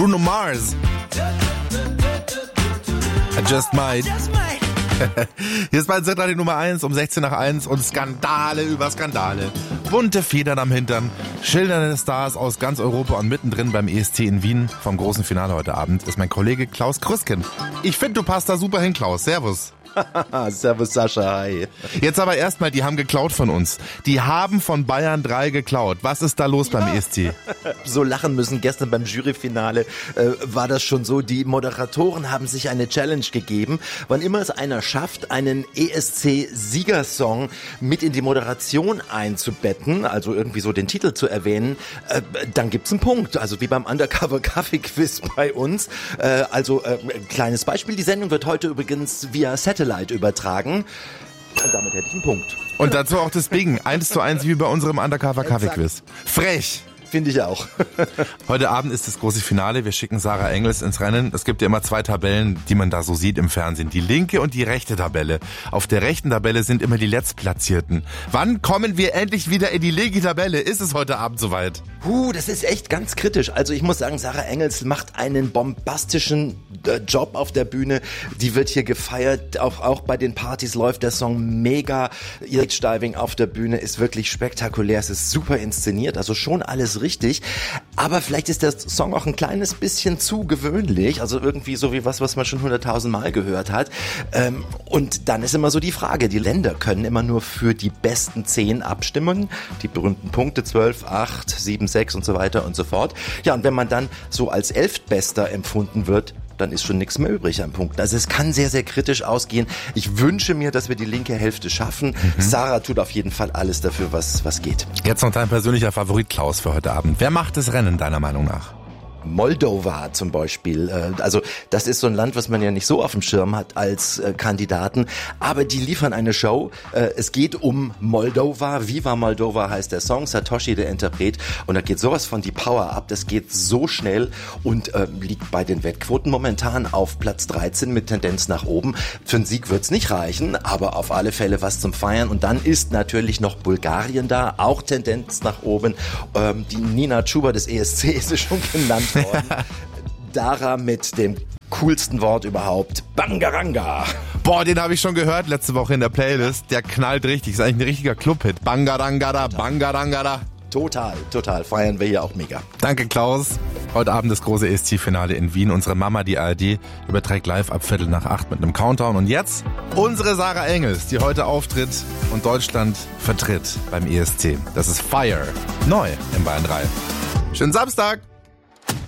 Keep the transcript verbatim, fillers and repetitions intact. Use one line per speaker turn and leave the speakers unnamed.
Bruno Mars. I just might. Hier ist bald die Nummer eins um sechzehn nach eins und Skandale über Skandale. Bunte Federn am Hintern, schildernde Stars aus ganz Europa und mittendrin beim E S C in Wien vom großen Finale heute Abend ist mein Kollege Klaus Krüsken. Ich finde, du passt da super hin, Klaus. Servus.
Servus Sascha, hi.
Jetzt aber erstmal, die haben geklaut von uns. Die haben von Bayern drei geklaut. Was ist da los ja. beim E S C?
So lachen müssen. Gestern beim Juryfinale äh, war das schon so. Die Moderatoren haben sich eine Challenge gegeben. Wann immer es einer schafft, einen E S C-Siegersong mit in die Moderation einzubetten, also irgendwie so den Titel zu erwähnen, äh, dann gibt's einen Punkt. Also wie beim Undercover-Kaffee-Quiz bei uns. Äh, also äh, kleines Beispiel. Die Sendung wird heute übrigens via Satellite übertragen. Und damit hätte ich einen Punkt.
Und dazu auch das Bing. Eins zu eins wie bei unserem Undercover-Kaffee-Quiz. Frech!
Finde ich auch.
Heute Abend ist das große Finale. Wir schicken Sarah Engels ins Rennen. Es gibt ja immer zwei Tabellen, die man da so sieht im Fernsehen. Die linke und die rechte Tabelle. Auf der rechten Tabelle sind immer die Letztplatzierten. Wann kommen wir endlich wieder in die linke Tabelle? Ist es heute Abend soweit?
Huh, das ist echt ganz kritisch. Also ich muss sagen, Sarah Engels macht einen bombastischen äh, Job auf der Bühne. Die wird hier gefeiert. Auch, auch bei den Partys läuft der Song mega. Ihr Diving auf der Bühne ist wirklich spektakulär. Es ist super inszeniert. Also schon alles richtig. Aber vielleicht ist der Song auch ein kleines bisschen zu gewöhnlich. Also irgendwie so wie was, was man schon hunderttausend Mal gehört hat. Ähm, und dann ist immer so die Frage, die Länder können immer nur für die besten zehn abstimmen. Die berühmten Punkte zwölf, acht, sieben, sechs und so weiter und so fort. Ja, und wenn man dann so als Elftbester empfunden wird, dann ist schon nichts mehr übrig an Punkten. Also es kann sehr, sehr kritisch ausgehen. Ich wünsche mir, dass wir die linke Hälfte schaffen. Mhm. Sarah tut auf jeden Fall alles dafür, was, was geht.
Jetzt noch dein persönlicher Favorit, Klaus, für heute Abend. Wer macht das Rennen, deiner Meinung nach?
Moldova zum Beispiel. Also das ist so ein Land, was man ja nicht so auf dem Schirm hat als Kandidaten. Aber die liefern eine Show. Es geht um Moldova. Viva Moldova heißt der Song. Satoshi der Interpret. Und da geht sowas von die Power ab. Das geht so schnell und äh, liegt bei den Wettquoten momentan auf Platz dreizehn mit Tendenz nach oben. Für einen Sieg wird's nicht reichen, aber auf alle Fälle was zum Feiern. Und dann ist natürlich noch Bulgarien da. Auch Tendenz nach oben. Ähm, die Nina Chuba des E S C ist schon genannt worden. Dara mit dem coolsten Wort überhaupt, Bangaranga.
Boah, den habe ich schon gehört letzte Woche in der Playlist. Der knallt richtig, ist eigentlich ein richtiger Club-Hit. Bangarangada, Bangarangada.
Total, total. Feiern wir hier auch mega.
Danke, Klaus. Heute Abend das große E S C-Finale in Wien. Unsere Mama, die A R D, überträgt live ab Viertel nach acht mit einem Countdown. Und jetzt unsere Sarah Engels, die heute auftritt und Deutschland vertritt beim E S C. Das ist Fire. Neu im Bayern drei. Schönen Samstag.